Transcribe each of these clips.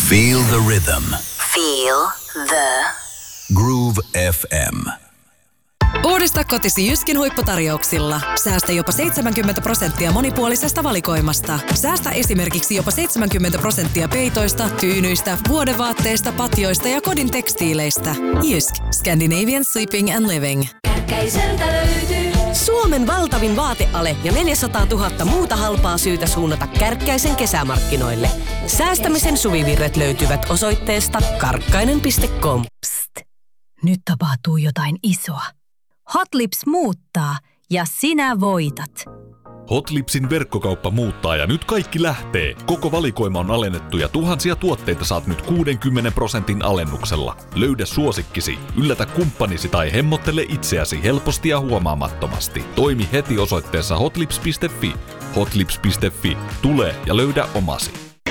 Feel the rhythm. Feel the Groove FM. Uudista kotisi Jyskin huipputarjouksilla. Säästä jopa 70% monipuolisesta valikoimasta. Säästä esimerkiksi jopa 70% peitoista, tyynyistä, vuodevaatteista, patjoista ja kodin tekstiileistä. Jysk. Scandinavian Sleeping and Living. Kärkkäiseltä löytyy Suomen valtavin vaateale ja 400 000 muuta halpaa syytä suunnata Kärkkäisen kesämarkkinoille. Säästämisen suvivirret löytyvät osoitteesta karkkainen.com. Psst! Nyt tapahtuu jotain isoa. Hot Lips muuttaa ja sinä voitat. Hot Lipsin verkkokauppa muuttaa ja nyt kaikki lähtee. Koko valikoima on alennettu ja tuhansia tuotteita saat nyt 60% alennuksella. Löydä suosikkisi, yllätä kumppanisi tai hemmottele itseäsi helposti ja huomaamattomasti. Toimi heti osoitteessa hotlips.fi. Hotlips.fi. Tule ja löydä omasi.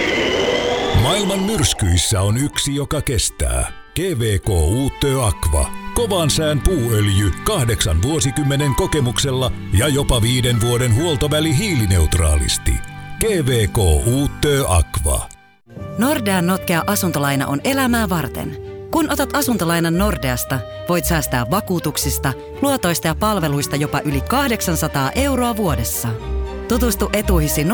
Maailman myrskyissä on yksi, joka kestää. GVK Uutö Aqua. Kovan sään puuöljy 8 vuosikymmenen kokemuksella ja jopa 5 vuoden huoltoväli hiilineutraalisti. GVK Uutö Aqua. Nordean notkea asuntolaina on elämää varten. Kun otat asuntolainan Nordeasta, voit säästää vakuutuksista, luotoista ja palveluista jopa yli 800 € vuodessa. Tutustu etuihisi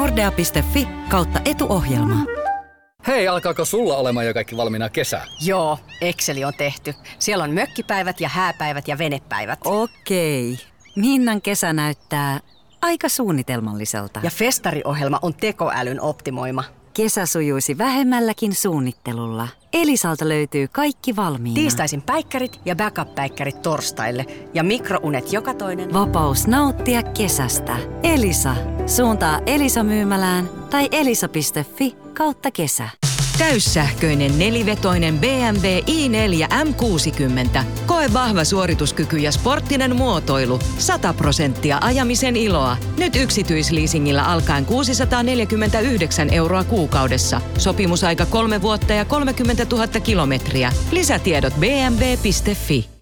nordea.fi/etuohjelma. Hei, alkaako sulla olemaan jo kaikki valmiina kesää? Joo, Exceli on tehty. Siellä on mökkipäivät ja hääpäivät ja venepäivät. Okei. Minnan kesä näyttää aika suunnitelmalliselta. Ja festariohjelma on tekoälyn optimoima. Kesä sujuisi vähemmälläkin suunnittelulla. Elisalta löytyy kaikki valmiina. Tiistaisin päikkärit ja backup-päikkärit torstaille. Ja mikrounet joka toinen. Vapaus nauttia kesästä. Elisa. Suuntaa Elisa-myymälään tai elisa.fi/kesä. Täyssähköinen nelivetoinen BMW i4 M60. Koe vahva suorituskyky ja sporttinen muotoilu. 100% ajamisen iloa. Nyt yksityisleasingillä alkaen 649 € kuukaudessa. Sopimusaika 3 vuotta ja 30 000 kilometriä. Lisätiedot bmw.fi.